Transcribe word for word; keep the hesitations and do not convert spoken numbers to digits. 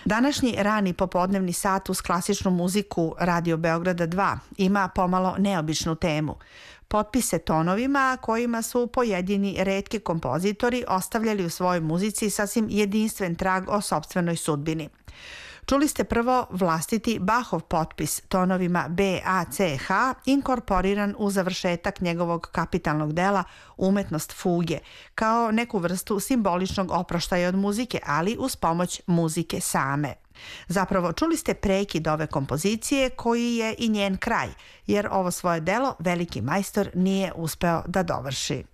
Današnji rani popodnevni sat uz klasičnu muziku Radio Beograda dva ima pomalo neobičnu temu. Potpise tonovima kojima su pojedini retki kompozitori ostavljali u svojoj muzici sasvim jedinstven trag o sopstvenoj sudbini. Čuli ste prvo vlastiti Bachov potpis tonovima B, A, C, H, inkorporiran u završetak njegovog kapitalnog dela Umetnost fuge, kao neku vrstu simboličnog oproštaja od muzike, ali uz pomoć muzike same. Zapravo, čuli ste prekid ove kompozicije koji je i njen kraj, jer ovo svoje delo veliki majstor nije uspeo da dovrši.